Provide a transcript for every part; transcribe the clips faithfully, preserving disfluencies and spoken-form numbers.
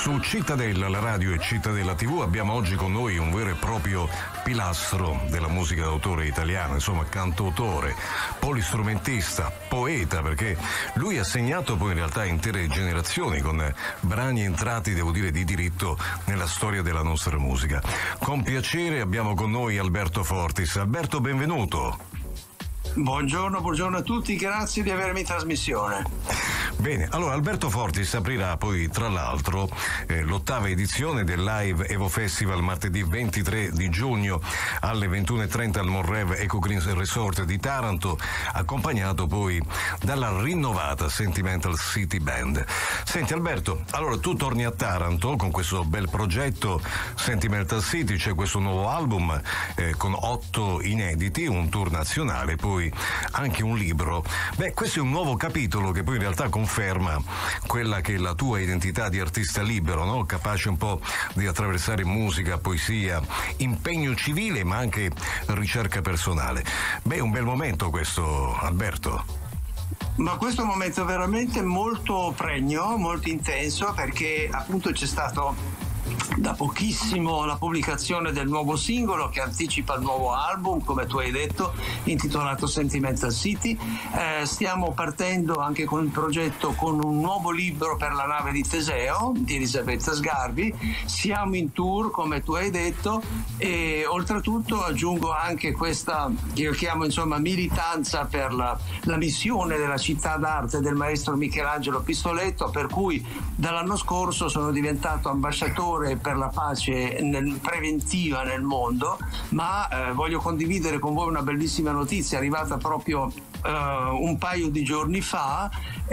Su Cittadella, la radio e Cittadella tivù, abbiamo oggi con noi un vero e proprio pilastro della musica d'autore italiana, insomma cantautore, polistrumentista, poeta, perché lui ha segnato poi in realtà intere generazioni con brani entrati, devo dire, di diritto nella storia della nostra musica. Con piacere abbiamo con noi Alberto Fortis. Alberto, benvenuto. Buongiorno, buongiorno a tutti, grazie di avermi in trasmissione. Bene, allora Alberto Fortis aprirà poi tra l'altro eh, l'ottava edizione del Live Evo Festival martedì ventitré di giugno alle ventuno e trenta al Monrev Eco Green Resort di Taranto, accompagnato poi dalla rinnovata Sentimental City Band. Senti Alberto, allora tu torni a Taranto con questo bel progetto Sentimental City, c'è questo nuovo album eh, con otto inediti, un tour nazionale, poi anche un libro. Beh, questo è un nuovo capitolo che poi in realtà conferma quella che è la tua identità di artista libero, no? Capace un po' di attraversare musica, poesia, impegno civile ma anche ricerca personale. Beh, un bel momento questo, Alberto. Ma questo è un momento veramente molto pregno, molto intenso, perché appunto c'è stato da pochissimo la pubblicazione del nuovo singolo che anticipa il nuovo album, come tu hai detto, intitolato Sentimental City. Eh, stiamo partendo anche con il progetto con un nuovo libro per la nave di Teseo di Elisabetta Sgarbi. Siamo in tour, come tu hai detto, e oltretutto aggiungo anche questa che io chiamo insomma militanza per la, la missione della città d'arte del maestro Michelangelo Pistoletto, per cui dall'anno scorso sono diventato ambasciatore per la pace nel, preventiva nel mondo, ma eh, voglio condividere con voi una bellissima notizia arrivata proprio eh, un paio di giorni fa,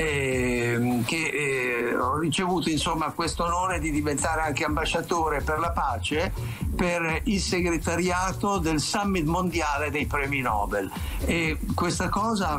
eh, che eh, ho ricevuto insomma questo onore di diventare anche ambasciatore per la pace per il segretariato del Summit mondiale dei premi Nobel, e questa cosa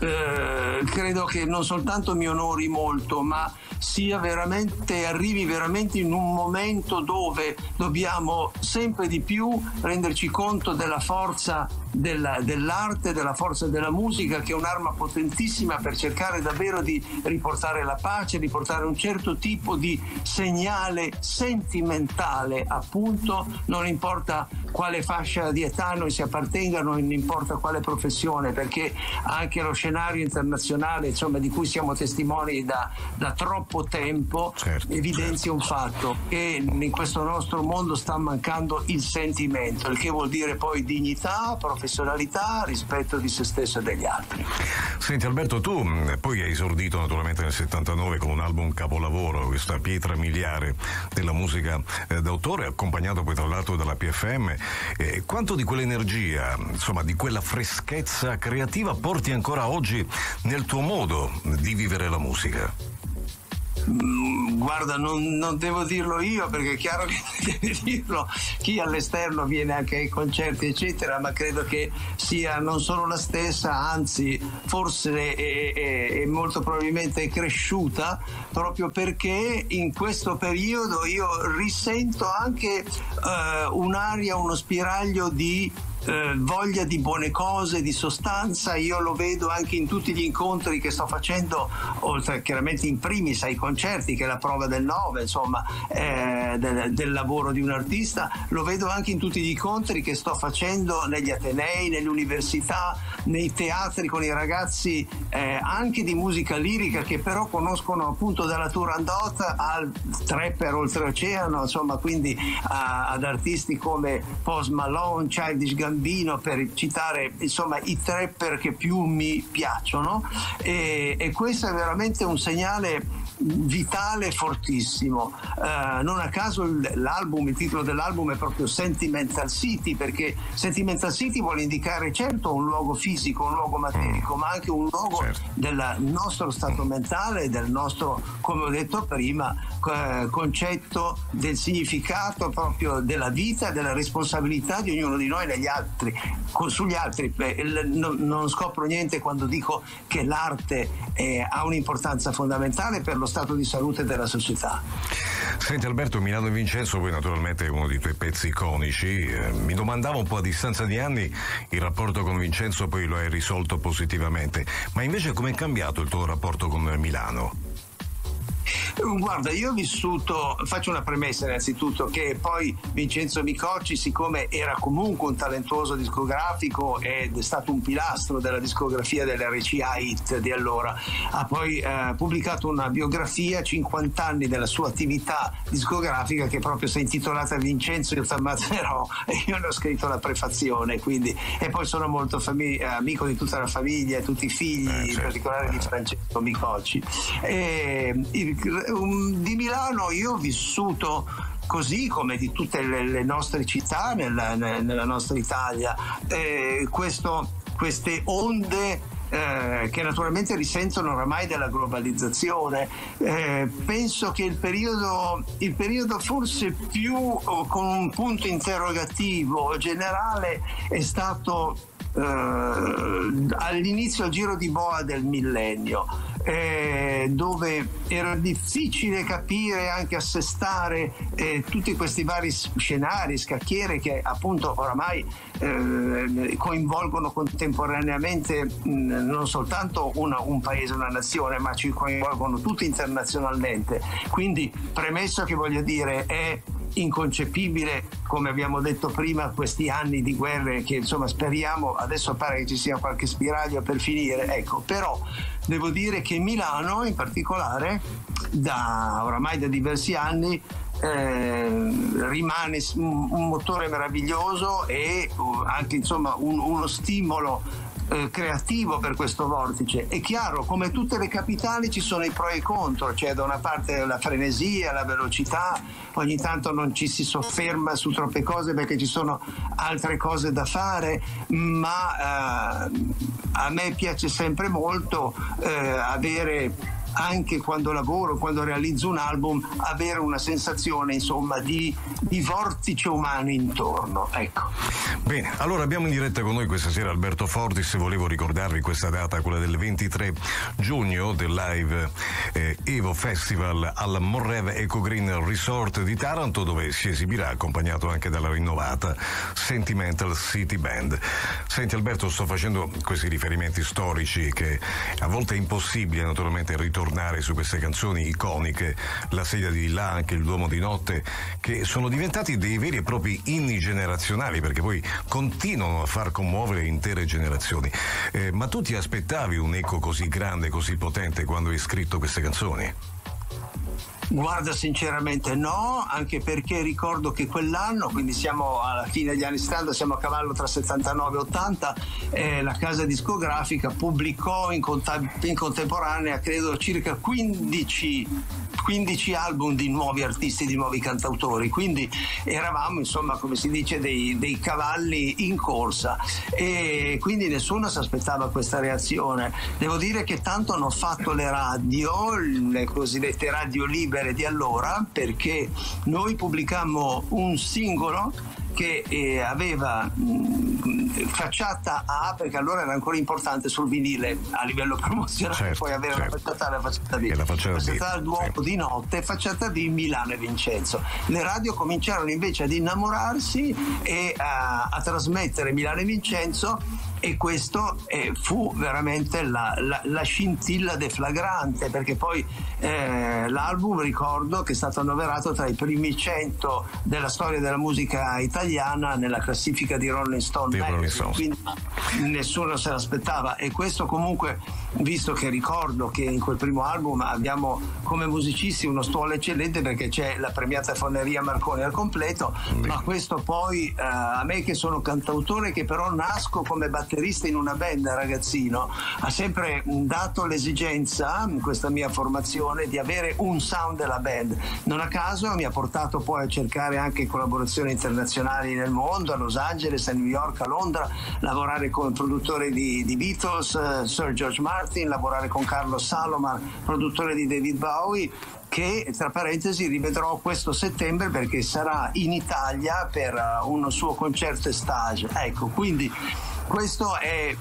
eh, credo che non soltanto mi onori molto, ma sia veramente, arrivi veramente in un momento dove dobbiamo sempre di più renderci conto della forza della, dell'arte, della forza della musica, che è un'arma potentissima per cercare davvero di riportare la pace, riportare un certo tipo di segnale sentimentale, appunto, non importa quale fascia di età noi si appartenga, non importa quale professione, perché anche lo scenario internazionale, insomma, di cui siamo testimoni da, da troppo tempo, certo, evidenzia certo. un fatto, che in questo nostro mondo sta mancando il sentimento, il che vuol dire poi dignità, professionalità, rispetto di se stesso e degli altri. Senti Alberto, tu poi hai esordito naturalmente nel settantanove con un album capolavoro, questa pietra miliare della musica eh, d'autore, accompagnato poi tra l'altro dalla P F M. Eh, quanto di quell'energia, insomma di quella freschezza creativa porti ancora oggi nel tuo modo di vivere la musica? Guarda, non, non devo dirlo io, perché è chiaro che deve dirlo chi all'esterno viene anche ai concerti eccetera, ma credo che sia non solo la stessa, anzi forse è, è, è molto probabilmente cresciuta, proprio perché in questo periodo io risento anche uh, un'aria, uno spiraglio di Eh, voglia di buone cose, di sostanza. Io lo vedo anche in tutti gli incontri che sto facendo, oltre chiaramente in primis ai concerti, che è la prova del nove, insomma, eh, del, del lavoro di un artista. Lo vedo anche in tutti gli incontri che sto facendo negli atenei, nelle università, nei teatri con i ragazzi eh, anche di musica lirica, che però conoscono appunto dalla Turandot al trapper oltreoceano, insomma, quindi a, ad artisti come Post Malone, Childish Gambino, per citare insomma i trapper che più mi piacciono, e, e questo è veramente un segnale vitale fortissimo. Uh, non a caso l'album, il titolo dell'album è proprio Sentimental City, perché Sentimental City vuole indicare certo un luogo fisico, un luogo materico, ma anche un luogo certo. del nostro stato mentale, del nostro, come ho detto prima, eh, concetto del significato proprio della vita e della responsabilità di ognuno di noi negli altri, con, sugli altri. Beh, non, non scopro niente quando dico che l'arte eh, ha un'importanza fondamentale per lo stato di salute della società. Senti Alberto, Milano e Vincenzo poi naturalmente è uno dei tuoi pezzi iconici. Eh, mi domandavo un po' a distanza di anni, il rapporto con Vincenzo poi lo hai risolto positivamente, ma invece com'è cambiato il tuo rapporto con Milano? Guarda, io ho vissuto, faccio una premessa innanzitutto, che poi Vincenzo Micocci, siccome era comunque un talentuoso discografico ed è stato un pilastro della discografia dell'R C A Hit di allora, ha poi eh, pubblicato una biografia, cinquanta anni della sua attività discografica, che proprio si è intitolata Vincenzo io t'ammazzerò, e io ne ho scritto la prefazione, quindi, e poi sono molto famig- amico di tutta la famiglia e tutti i figli, eh, certo. In particolare di Francesco Micocci. E, il, um, di Milano io ho vissuto, così come di tutte le, le nostre città nella, nella nostra Italia, eh, questo, queste onde Eh, che naturalmente risentono oramai della globalizzazione. Eh, penso che il periodo, il periodo forse più oh, con un punto interrogativo generale è stato eh, all'inizio il giro di boa del millennio, eh, dove era difficile capire, anche assestare eh, tutti questi vari scenari, scacchiere che appunto oramai eh, coinvolgono contemporaneamente mh, non soltanto una, un paese, una nazione, ma ci coinvolgono tutti internazionalmente. Quindi, premesso che, voglio dire, è inconcepibile, come abbiamo detto prima, questi anni di guerre che insomma speriamo, adesso pare che ci sia qualche spiraglio per finire, ecco, però devo dire che Milano in particolare da oramai da diversi anni eh, rimane un, un motore meraviglioso e uh, anche insomma un, uno stimolo creativo per questo vortice. È chiaro, come tutte le capitali ci sono i pro e i contro, cioè da una parte la frenesia, la velocità, ogni tanto non ci si sofferma su troppe cose perché ci sono altre cose da fare, ma eh, a me piace sempre molto eh, avere, anche quando lavoro, quando realizzo un album, avere una sensazione insomma di, di vortice umano intorno, ecco. Bene, allora abbiamo in diretta con noi questa sera Alberto Fortis. Volevo ricordarvi questa data, quella del ventitré giugno, del live eh, Evo Festival al Morrev Eco Green Resort di Taranto, dove si esibirà accompagnato anche dalla rinnovata Sentimental City Band. Senti Alberto, sto facendo questi riferimenti storici che a volte è impossibile naturalmente ritornare tornare su queste canzoni iconiche, La sedia di là, anche Il Duomo di notte, che sono diventati dei veri e propri inni generazionali, perché poi continuano a far commuovere intere generazioni. Eh, ma tu ti aspettavi un eco così grande, così potente quando hai scritto queste canzoni? Guarda, sinceramente no, anche perché ricordo che quell'anno, quindi siamo alla fine degli anni settanta, siamo a cavallo tra settantanove e ottanta, eh, la casa discografica pubblicò in, conta- in contemporanea credo circa quindici, quindici album di nuovi artisti, di nuovi cantautori, quindi eravamo insomma, come si dice, dei, dei cavalli in corsa, e quindi nessuno si aspettava questa reazione. Devo dire che tanto hanno fatto le radio, le cosiddette radio libere di allora, perché noi pubblicammo un singolo che eh, aveva mh, facciata A, perché allora era ancora importante sul vinile a livello promozionale, certo, poi avere certo. la facciata A e la facciata B, la facciata, facciata A al Duomo sì. di notte, facciata B Milano e Vincenzo. Le radio cominciarono invece ad innamorarsi e a, a trasmettere Milano e Vincenzo, e questo eh, fu veramente la, la, la scintilla deflagrante, perché poi eh, l'album, ricordo che è stato annoverato tra i primi cento della storia della musica italiana nella classifica di Rolling Stone, di Rolling Stone. Quindi nessuno se l'aspettava, e questo comunque, visto che ricordo che in quel primo album abbiamo come musicisti uno stuolo eccellente, perché c'è la premiata Foneria Marconi al completo, mm. ma questo poi eh, a me che sono cantautore, che però nasco come batterista in una band ragazzino, ha sempre dato l'esigenza, in questa mia formazione, di avere un sound della band. Non a caso mi ha portato poi a cercare anche collaborazioni internazionali nel mondo, a Los Angeles, a New York, a Londra, lavorare con il produttore di, di Beatles, uh, Sir George Martin, lavorare con Carlos Salomar, produttore di David Bowie, che tra parentesi rivedrò questo settembre perché sarà in Italia per uh, un suo concerto estage. Ecco, quindi questo è mh,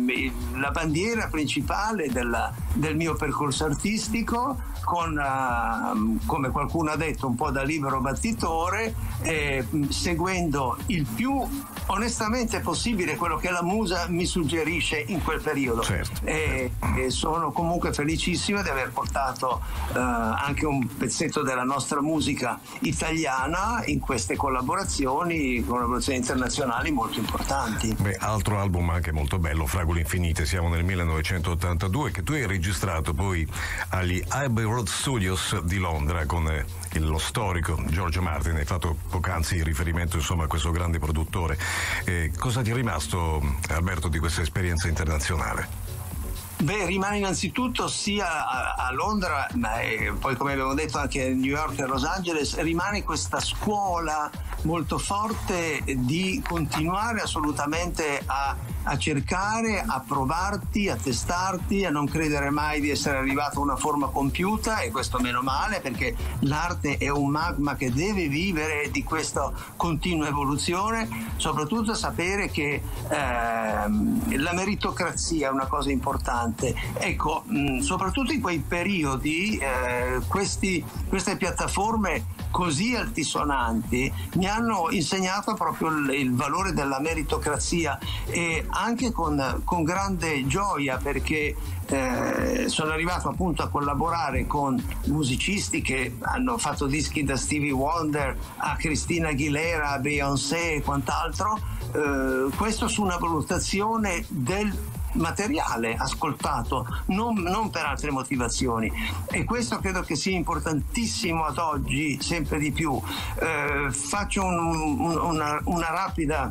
la bandiera principale della, del mio percorso artistico, con, uh, come qualcuno ha detto, un po' da libero battitore, eh, seguendo il più onestamente possibile quello che la musa mi suggerisce in quel periodo. Certo. E, e sono comunque felicissimo di aver portato uh, anche un pezzetto della nostra musica italiana in queste collaborazioni, collaborazioni internazionali molto importanti. Beh, altro album anche molto bello, Fragole Infinite, siamo nel millenovecentottantadue, che tu hai registrato poi agli Abbey Road Studios di Londra con eh, lo storico George Martin. Hai fatto poc'anzi riferimento insomma a questo grande produttore. Eh, cosa ti è rimasto, Alberto, di questa esperienza internazionale? Beh, rimane innanzitutto sia a, a Londra, ma eh, poi come abbiamo detto anche a New York e a Los Angeles, rimane questa scuola molto forte di continuare assolutamente a, a cercare, a provarti, a testarti, a non credere mai di essere arrivato a una forma compiuta, e questo meno male, perché l'arte è un magma che deve vivere di questa continua evoluzione, soprattutto sapere che eh, la meritocrazia è una cosa importante. Ecco, mh, soprattutto in quei periodi eh, questi, queste piattaforme così altisonanti mi hanno insegnato proprio il, il valore della meritocrazia, e anche con, con grande gioia, perché eh, sono arrivato appunto a collaborare con musicisti che hanno fatto dischi da Stevie Wonder a Christina Aguilera, a Beyoncé e quant'altro, eh, questo su una valutazione del materiale ascoltato, non, non per altre motivazioni, e questo credo che sia importantissimo ad oggi sempre di più. Eh, faccio un, un, una, una rapida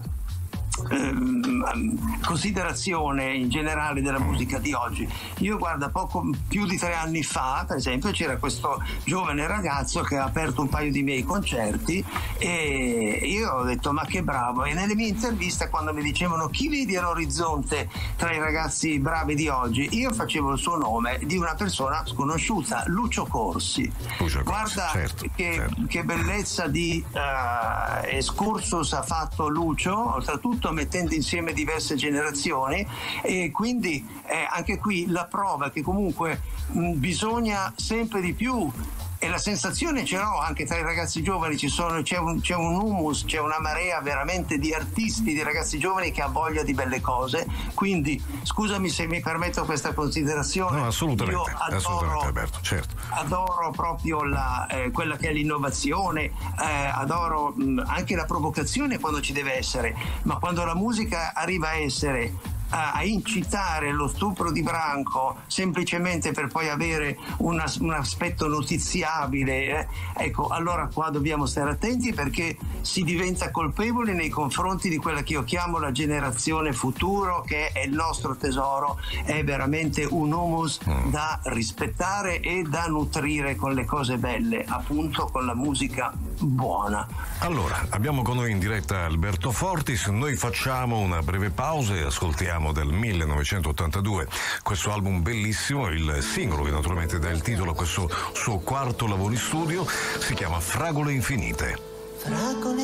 considerazione in generale della musica di oggi. Io guarda, poco più di tre anni fa, per esempio, c'era questo giovane ragazzo che ha aperto un paio di miei concerti, e io ho detto ma che bravo, e nelle mie interviste, quando mi dicevano chi vedi all'orizzonte tra i ragazzi bravi di oggi, io facevo il suo nome di una persona sconosciuta, Lucio Corsi. Lucio Guarda Corsi, certo, che, certo. che bellezza di uh, excursus ha fatto Lucio, oltretutto mettendo insieme diverse generazioni, e quindi eh, anche qui la prova che comunque mh, bisogna sempre di più, e la sensazione ce l'ho anche tra i ragazzi giovani, ci sono, c'è, un, c'è un humus, c'è una marea veramente di artisti, di ragazzi giovani che ha voglia di belle cose. Quindi scusami se mi permetto questa considerazione. No, assolutamente, io adoro, assolutamente Alberto, certo. adoro proprio la, eh, quella che è l'innovazione, eh, adoro mh, anche la provocazione quando ci deve essere, ma quando la musica arriva a essere a incitare lo stupro di branco semplicemente per poi avere una, un aspetto notiziabile, eh? Ecco, allora qua dobbiamo stare attenti, perché si diventa colpevoli nei confronti di quella che io chiamo la generazione futuro, che è il nostro tesoro, è veramente un humus mm. da rispettare e da nutrire con le cose belle, appunto con la musica buona. Allora, abbiamo con noi in diretta Alberto Fortis, noi facciamo una breve pausa e ascoltiamo del millenovecentottantadue questo album bellissimo, il singolo che naturalmente dà il titolo a questo suo quarto lavoro in studio, si chiama Fragole Infinite. Fragole